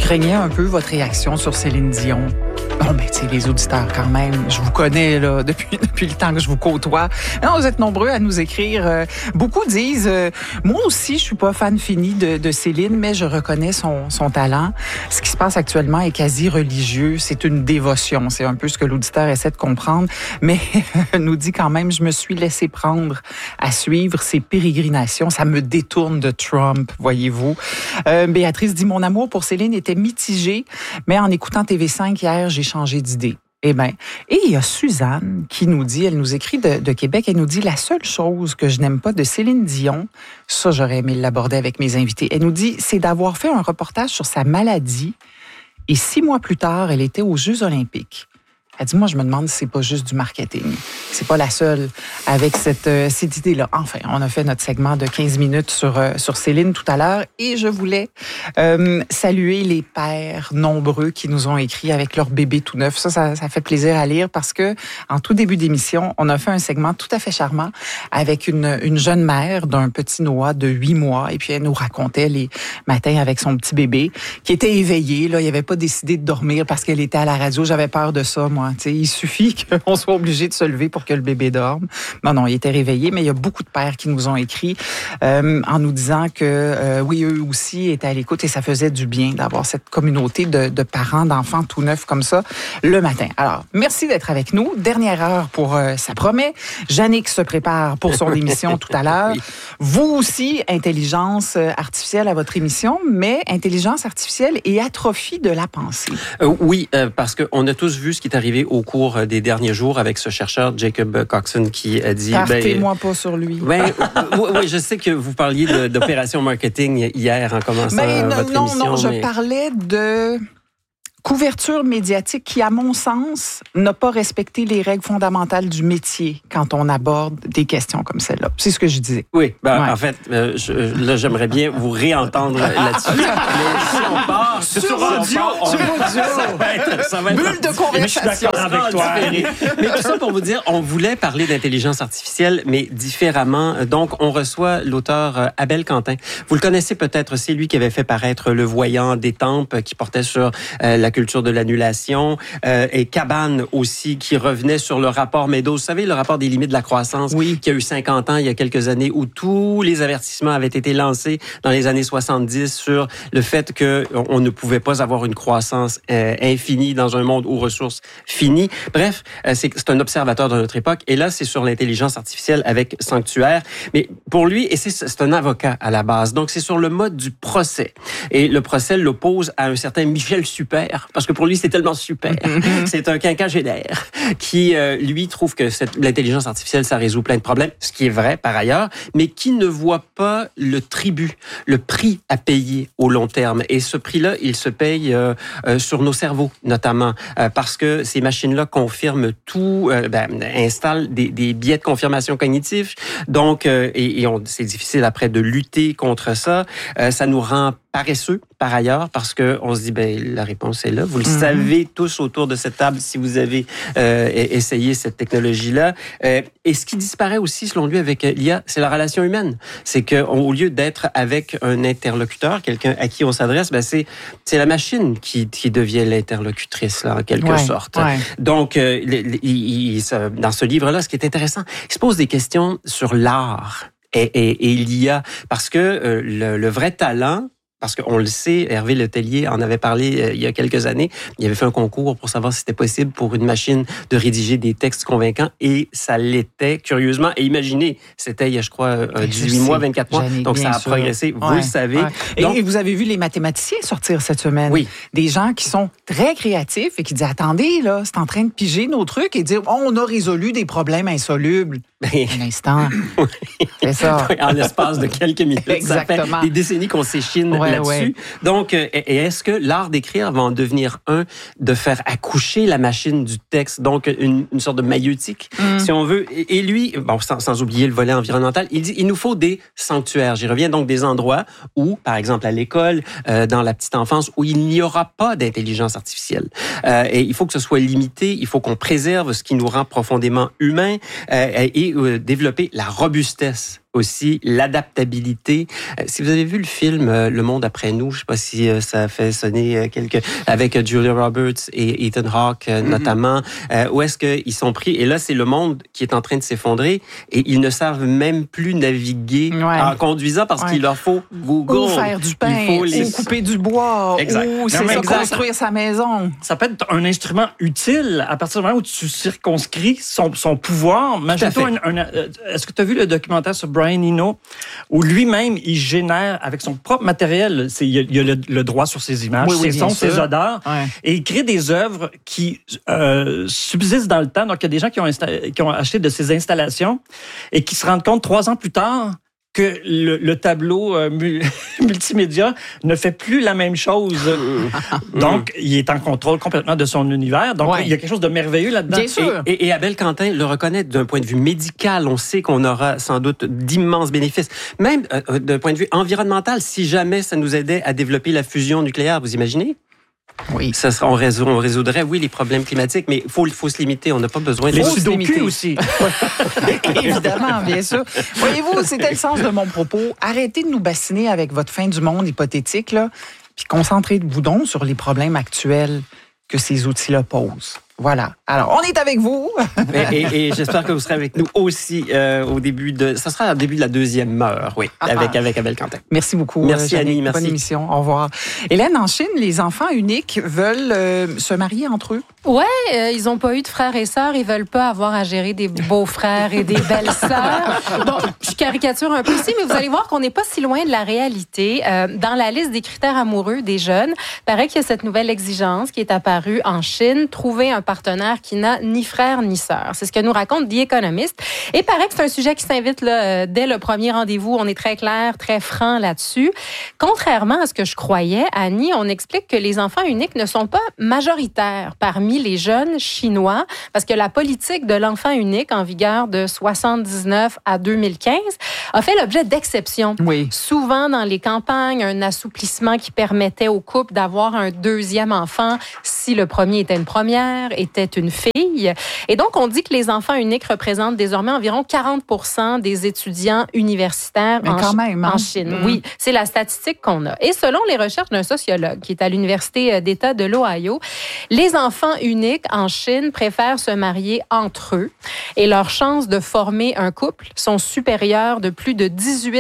craignais un peu votre réaction sur Céline Dion. Bon, ben, tu sais, les auditeurs, quand même, je vous connais, là, depuis le temps que je vous côtoie. Non, vous êtes nombreux à nous écrire. Beaucoup disent, moi aussi, je suis pas fan fini de Céline, mais je reconnais son talent. Ce qui se passe actuellement est quasi religieux. C'est une dévotion. C'est un peu ce que l'auditeur essaie de comprendre. Mais nous dit quand même, je me suis laissé prendre à suivre ses pérégrinations. Ça me détourne de Trump, voyez-vous. Béatrice dit, mon amour pour Céline était mitigé, mais en écoutant TV5 hier, j'ai changé d'idée. Eh bien, et il y a Suzanne qui nous dit, elle nous écrit de Québec, elle nous dit, la seule chose que je n'aime pas de Céline Dion, ça j'aurais aimé l'aborder avec mes invités, elle nous dit, c'est d'avoir fait un reportage sur sa maladie et 6 mois plus tard, elle était aux Jeux olympiques. Elle dit, moi, je me demande si c'est pas juste du marketing. C'est pas la seule avec cette idée-là. Enfin, on a fait notre segment de 15 minutes sur Céline tout à l'heure et je voulais saluer les pères nombreux qui nous ont écrit avec leur bébé tout neuf. Ça fait plaisir à lire parce que en tout début d'émission, on a fait un segment tout à fait charmant avec une jeune mère d'un petit Noah de 8 mois et puis elle nous racontait les matins avec son petit bébé qui était éveillé. Là, il avait pas décidé de dormir parce qu'elle était à la radio. J'avais peur de ça, moi. T'sais, il suffit qu'on soit obligé de se lever pour que le bébé dorme. Non, il était réveillé, mais il y a beaucoup de pères qui nous ont écrit en nous disant que oui, eux aussi étaient à l'écoute et ça faisait du bien d'avoir cette communauté de parents, d'enfants tout neufs comme ça le matin. Alors, merci d'être avec nous. Dernière heure pour Ça promet. Yannick se prépare pour son émission tout à l'heure. Oui. Vous aussi, intelligence artificielle à votre émission, mais intelligence artificielle et atrophie de la pensée. Oui, parce qu'on a tous vu ce qui est arrivé au cours des derniers jours avec ce chercheur Jacob Coxon qui a dit... Partez-moi pas sur lui. Oui, je sais que vous parliez d'opération marketing hier en commençant votre émission. Non, je parlais de couverture médiatique qui, à mon sens, n'a pas respecté les règles fondamentales du métier quand on aborde des questions comme celle-là. C'est ce que je disais. Oui, en fait, là, j'aimerais bien vous réentendre là-dessus. Mais si on part sur audio, ça va être bulle de conversation avec toi. Mais tout ça pour vous dire, on voulait parler d'intelligence artificielle, mais différemment. Donc, on reçoit l'auteur Abel Quentin. Vous le connaissez peut-être, c'est lui qui avait fait paraître Le Voyant d'Étampes, qui portait sur la culture de l'annulation, et Cabane aussi, qui revenait sur le rapport Meadows. Vous savez, le rapport des limites de la croissance, oui, qui a eu 50 ans, il y a quelques années, où tous les avertissements avaient été lancés dans les années 70 sur le fait qu'on ne pouvait pas avoir une croissance infinie dans un monde aux ressources finies. Bref, c'est un observateur de notre époque. Et là, c'est sur l'intelligence artificielle avec Sanctuaire. Mais pour lui, et c'est un avocat à la base, donc c'est sur le mode du procès. Et le procès l'oppose à un certain Michel Super, parce que pour lui, c'est tellement super. C'est un quinquagénaire qui, lui, trouve que l'intelligence artificielle, ça résout plein de problèmes, ce qui est vrai par ailleurs, mais qui ne voit pas le tribut, le prix à payer au long terme. Et ce prix-là, il se paye sur nos cerveaux, notamment, parce que ces machines-là confirment tout, installent des biais de confirmation cognitifs. Donc, c'est difficile après de lutter contre ça. Ça nous rend paresseux, par ailleurs, parce que on se dit, la réponse est là. Vous le savez tous autour de cette table si vous avez essayé cette technologie-là. Et ce qui disparaît aussi, selon lui, avec l'IA, c'est la relation humaine. C'est qu'au lieu d'être avec un interlocuteur, quelqu'un à qui on s'adresse, c'est la machine qui devient l'interlocutrice, là, en quelque sorte. Ouais. Donc, dans ce livre-là, ce qui est intéressant, il se pose des questions sur l'art et l'IA, parce que le vrai talent, parce qu'on le sait, Hervé Letellier en avait parlé il y a quelques années. Il avait fait un concours pour savoir si c'était possible pour une machine de rédiger des textes convaincants et ça l'était, curieusement. Et imaginez, c'était, je crois, 18 mois, 24 mois. Donc, ça a progressé, vous le savez. Ouais. Donc, et vous avez vu les mathématiciens sortir cette semaine. Oui. Des gens qui sont très créatifs et qui disent, attendez, là, c'est en train de piger nos trucs et dire, on a résolu des problèmes insolubles. Un instant. C'est ça. En l'espace de quelques minutes. Exactement. Ça fait des décennies qu'on s'échine là-dessus. Ouais. Donc, est-ce que l'art d'écrire va en devenir un de faire accoucher la machine du texte, donc une sorte de maïeutique, si on veut. Et lui, sans oublier le volet environnemental, il dit, il nous faut des sanctuaires. J'y reviens, donc des endroits où, par exemple à l'école, dans la petite enfance, où il n'y aura pas d'intelligence artificielle. Et il faut que ce soit limité, il faut qu'on préserve ce qui nous rend profondément humains et développer la robustesse aussi l'adaptabilité. Si vous avez vu le film Le Monde après nous, je sais pas si ça a fait sonner avec Julia Roberts et Ethan Hawke notamment, où est-ce qu'ils sont pris, et là c'est le monde qui est en train de s'effondrer et ils ne savent même plus naviguer en conduisant parce qu'il leur faut Google. Ou faire du pain, ou couper du bois, ou construire sa maison. Ça peut être un instrument utile à partir du moment où tu circonscris son pouvoir. Imagine-toi est-ce que tu as vu le documentaire sur Brian Eno, où lui-même, il génère avec son propre matériel, il a le droit sur ses images, ses sons, ses odeurs, et il crée des œuvres qui subsistent dans le temps. Donc, il y a des gens qui ont acheté de ces installations et qui se rendent compte 3 ans plus tard que le tableau multimédia ne fait plus la même chose. Donc, il est en contrôle complètement de son univers. Donc, il y a quelque chose de merveilleux là-dedans. Bien sûr. Et Abel Quentin le reconnaît d'un point de vue médical. On sait qu'on aura sans doute d'immenses bénéfices. Même d'un point de vue environnemental, si jamais ça nous aidait à développer la fusion nucléaire, vous imaginez? Oui. On résoudrait, les problèmes climatiques, mais il faut se limiter. On n'a pas besoin de les sudoku aussi. Évidemment, bien sûr. Voyez-vous, c'était le sens de mon propos. Arrêtez de nous bassiner avec votre fin du monde hypothétique, là, puis concentrez-vous donc sur les problèmes actuels que ces outils-là posent. Voilà. Alors, on est avec vous. et j'espère que vous serez avec nous aussi au début de... Ça sera au début de la 2e heure, avec Abel Quentin. Merci beaucoup. Merci Annie, merci. Bonne émission. Au revoir. Hélène, en Chine, les enfants uniques veulent se marier entre eux. Ouais, ils n'ont pas eu de frères et sœurs. Ils veulent pas avoir à gérer des beaux-frères et des belles-sœurs. Bon, je caricature un peu ici, mais vous allez voir qu'on n'est pas si loin de la réalité. Dans la liste des critères amoureux des jeunes, paraît qu'il y a cette nouvelle exigence qui est apparue en Chine, trouver un partenaire qui n'a ni frère ni sœur. C'est ce que nous raconte The Economist. Et paraît que c'est un sujet qui s'invite là, dès le premier rendez-vous. On est très clair, très franc là-dessus. Contrairement à ce que je croyais, Annie, on explique que les enfants uniques ne sont pas majoritaires parmi les jeunes chinois, parce que la politique de l'enfant unique en vigueur de 79 à 2015 a fait l'objet d'exceptions. Oui. Souvent dans les campagnes, un assouplissement qui permettait aux couples d'avoir un 2e enfant si le premier était une première, était une fille. Et donc, on dit que les enfants uniques représentent désormais environ 40% des étudiants universitaires en Chine. Oui, c'est la statistique qu'on a. Et selon les recherches d'un sociologue qui est à l'Université d'État de l'Ohio, les enfants uniques en Chine préfèrent se marier entre eux et leurs chances de former un couple sont supérieures de plus de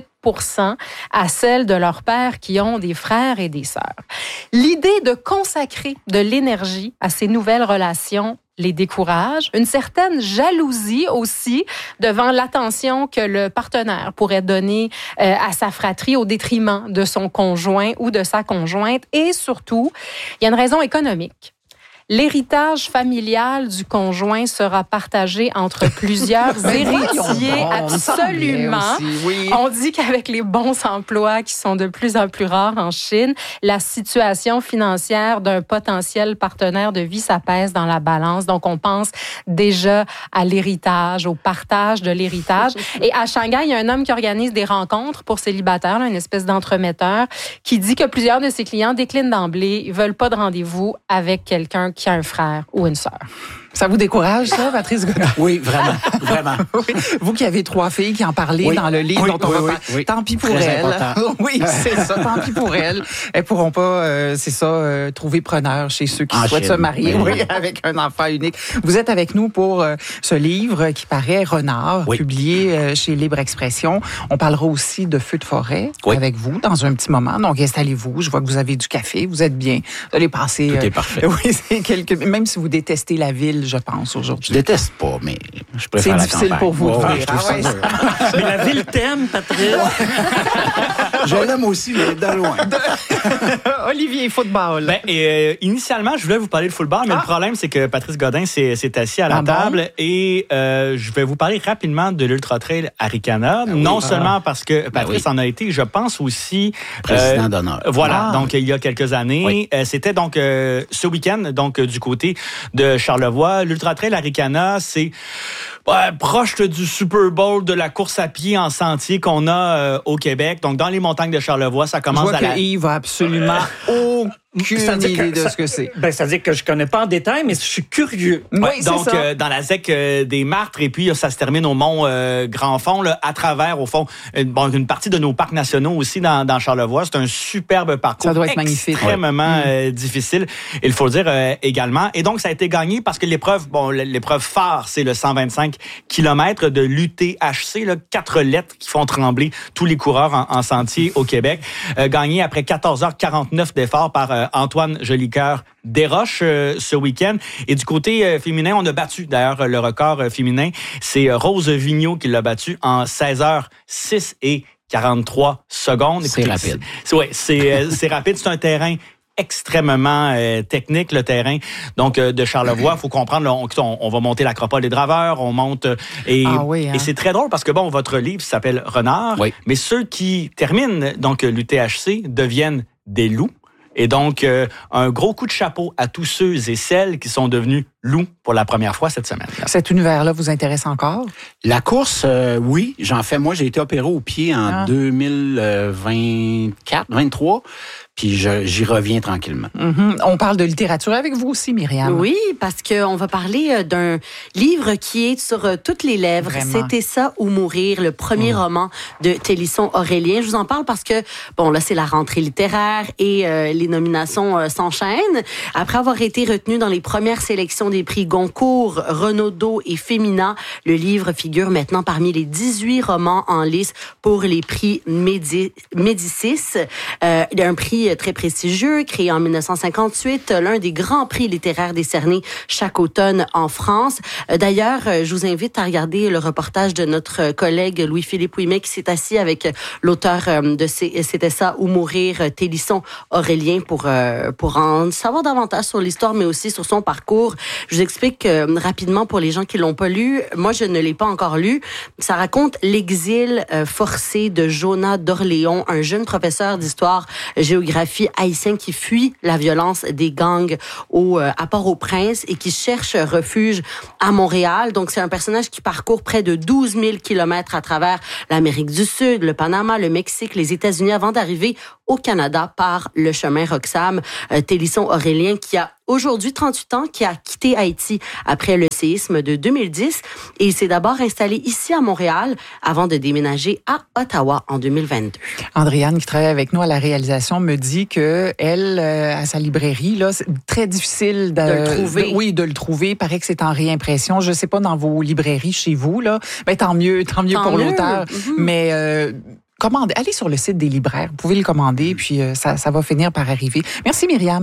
18% à celles de leurs pères qui ont des frères et des sœurs. L'idée de consacrer de l'énergie à ces nouvelles relations les décourage. Une certaine jalousie aussi devant l'attention que le partenaire pourrait donner à sa fratrie au détriment de son conjoint ou de sa conjointe. Et surtout, il y a une raison économique. L'héritage familial du conjoint sera partagé entre plusieurs héritiers, absolument. Oui. On dit qu'avec les bons emplois qui sont de plus en plus rares en Chine, la situation financière d'un potentiel partenaire de vie, ça pèse dans la balance. Donc, on pense déjà à l'héritage, au partage de l'héritage. Et à Shanghai, il y a un homme qui organise des rencontres pour célibataires, une espèce d'entremetteur, qui dit que plusieurs de ses clients déclinent d'emblée, ils veulent pas de rendez-vous avec quelqu'un qui a un frère ou une sœur. Ça vous décourage, ça, Patrice Godin? Oui, vraiment, vraiment. Oui. Vous qui avez 3 filles qui en parlaient dans le livre dont on va parler. Tant pis pour elles. Oui, c'est ça, tant pis pour elles. Elles pourront pas, trouver preneur chez ceux qui souhaitent se marier avec un enfant unique. Vous êtes avec nous pour ce livre qui paraît Renard, publié chez Libre Expression. On parlera aussi de Feux de forêt avec vous dans un petit moment. Donc, installez-vous. Je vois que vous avez du café. Vous êtes bien. Vous allez passer... Tout est parfait. Oui, c'est même si vous détestez la ville, je pense, aujourd'hui. Je déteste pas, mais je préfère la campagne. C'est difficile pour vous de dire. Mais la ville t'aime, Patrice. Je l'aime aussi, mais de loin. Olivier, football. Initialement, je voulais vous parler de football, mais le problème, c'est que Patrice Godin s'est assis à la table et je vais vous parler rapidement de l'Ultra Trail Arikana. Non seulement parce que Patrice en a été, je pense aussi... Président d'honneur. Voilà, donc il y a quelques années. C'était donc ce week-end, donc du côté de Charlevoix. L'Ultra Trail Arikana, c'est proche du Super Bowl de la course à pied en sentier qu'on a au Québec. Donc, dans les montagnes de Charlevoix, ça commence Yves a absolument aucune idée de ce que c'est. Ben, ça veut dire que je connais pas en détail, mais je suis curieux. Oui, Ouais, c'est donc, ça. dans la ZEC des Martres, et puis ça se termine au Mont Grand Fond, là, à travers, au fond, une partie de nos parcs nationaux aussi dans Charlevoix. C'est un superbe parcours. Ça doit être magnifique. Extrêmement difficile, il faut le dire également. Et donc, ça a été gagné parce que l'épreuve phare, c'est le 125 km de l'UTHC, là, 4 lettres qui font trembler tous les coureurs en sentier au Québec. Gagné après 14h49 d'efforts par Antoine Jolicoeur Desroches ce week-end. Et du côté féminin, on a battu d'ailleurs le record féminin. C'est Rose Vigneault qui l'a battu en 16h06 et 43 secondes. C'est rapide. C'est rapide. C'est un terrain extrêmement technique, le terrain donc de Charlevoix. Il faut comprendre, là, on va monter l'Acropole des Draveurs, on monte et c'est très drôle parce que votre livre s'appelle Renard, mais ceux qui terminent donc l'UTHC deviennent des loups. Et donc, un gros coup de chapeau à tous ceux et celles qui sont devenus loups pour la première fois cette semaine. Cet univers-là vous intéresse encore? La course, oui, j'en fais. Moi, j'ai été opéré au pied en 2023. Puis j'y reviens tranquillement. On parle de littérature avec vous aussi, Myriam. Oui, parce qu'on va parler d'un livre qui est sur toutes les lèvres. Vraiment. C'était ça ou mourir, le premier roman de Télisson Aurélien. Je vous en parle parce que, là, c'est la rentrée littéraire et les nominations s'enchaînent. Après avoir été retenu dans les premières sélections des prix Goncourt, Renaudot et Femina, le livre figure maintenant parmi les 18 romans en lice pour les prix Médicis. Un prix très prestigieux, créé en 1958, l'un des grands prix littéraires décernés chaque automne en France. D'ailleurs, je vous invite à regarder le reportage de notre collègue Louis-Philippe Ouimet qui s'est assis avec l'auteur de C'était ça ou mourir, Télisson Aurélien, pour en savoir davantage sur l'histoire, mais aussi sur son parcours. Je vous explique rapidement pour les gens qui l'ont pas lu. Moi, je ne l'ai pas encore lu. Ça raconte l'exil forcé de Jonas d'Orléans, un jeune professeur d'histoire-géographie haïtien qui fuit la violence des gangs à Port-au-Prince et qui cherche refuge à Montréal. Donc, c'est un personnage qui parcourt près de 12 000 kilomètres à travers l'Amérique du Sud, le Panama, le Mexique, les États-Unis avant d'arriver au Canada par le chemin Roxham. Télisson Aurélien qui a aujourd'hui 38 ans, qui a quitté Haïti après le séisme de 2010 et il s'est d'abord installé ici à Montréal avant de déménager à Ottawa en 2022. Andréane, qui travaille avec nous à la réalisation, me dit que elle, à sa librairie, là, c'est très difficile de le trouver. de le trouver. Il paraît que c'est en réimpression. Je sais pas dans vos librairies chez vous, là. Ben, tant mieux pour l'auteur. Mais allez sur le site des libraires. Vous pouvez le commander, puis ça va finir par arriver. Merci, Myriam.